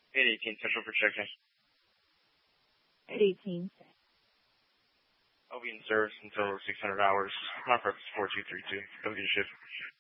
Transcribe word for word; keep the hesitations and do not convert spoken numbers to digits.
eight eighteen Central for check-in. eight eighteen. I'll be in service until six hundred hours. My purpose is four two three two. Have a good shift.